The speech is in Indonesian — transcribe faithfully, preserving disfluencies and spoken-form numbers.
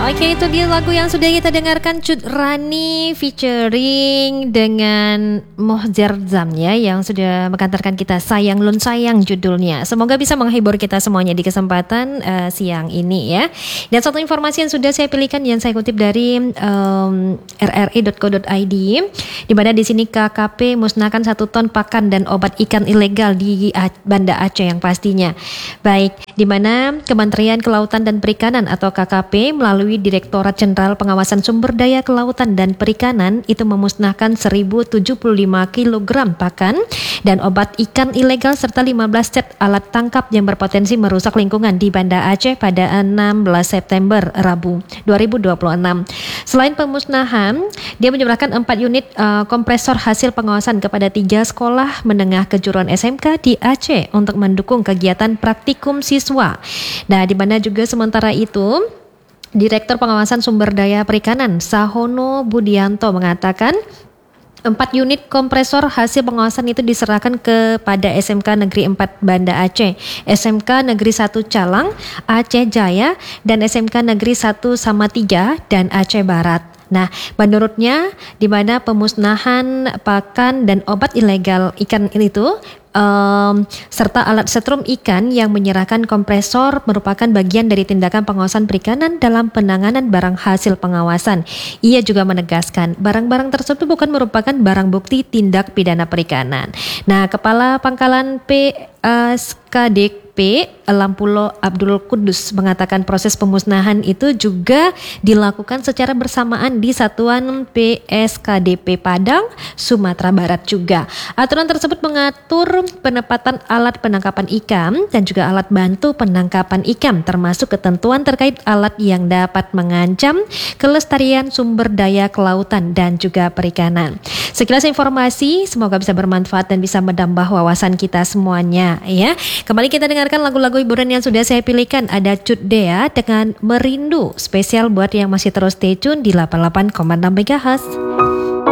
Oke, itu dia lagu yang sudah kita dengarkan, Cut Rani featuring dengan Mohjer Zam ya, yang sudah mengantarkan kita Sayang Lun Sayang judulnya. Semoga bisa menghibur kita semuanya di kesempatan uh, siang ini ya. Dan satu informasi yang sudah saya pilihkan yang saya kutip dari um, r r i dot co dot i d, di mana di sini K K P musnahkan satu ton pakan dan obat ikan ilegal di Banda Aceh yang pastinya. Baik, di mana Kementerian Kelautan dan Perikanan atau K K P melalui Direktorat Jenderal Pengawasan Sumber Daya Kelautan dan Perikanan itu memusnahkan seribu tujuh puluh lima kilogram pakan dan obat ikan ilegal serta lima belas set alat tangkap yang berpotensi merusak lingkungan di Banda Aceh pada enam belas September Rabu dua ribu dua puluh enam. Selain pemusnahan, dia menyerahkan empat unit uh, kompresor hasil pengawasan kepada tiga sekolah menengah kejuruan S M K di Aceh untuk mendukung kegiatan praktikum siswa. Nah, di mana juga sementara itu Direktur Pengawasan Sumber Daya Perikanan Sahono Budianto mengatakan empat unit kompresor hasil pengawasan itu diserahkan kepada S M K Negeri empat Banda Aceh, S M K Negeri satu Calang, Aceh Jaya, dan S M K Negeri satu Samatiga dan Aceh Barat. Nah, menurutnya di mana pemusnahan pakan dan obat ilegal ikan itu Um, serta alat setrum ikan yang menyerahkan kompresor merupakan bagian dari tindakan pengawasan perikanan dalam penanganan barang hasil pengawasan. Ia juga menegaskan barang-barang tersebut bukan merupakan barang bukti tindak pidana perikanan. Nah, Kepala Pangkalan P S K D P Lampulo Abdul Kudus mengatakan proses pemusnahan itu juga dilakukan secara bersamaan di Satuan P S K D P Padang, Sumatera Barat juga. Aturan tersebut mengatur penempatan alat penangkapan ikan dan juga alat bantu penangkapan ikan, termasuk ketentuan terkait alat yang dapat mengancam kelestarian sumber daya kelautan dan juga perikanan. Sekilas informasi, semoga bisa bermanfaat dan bisa menambah wawasan kita semuanya ya. Kembali kita dengarkan lagu-lagu hiburan yang sudah saya pilihkan. Ada Cut Dea dengan Merindu, spesial buat yang masih terus stay tune di delapan puluh delapan koma enam megahertz.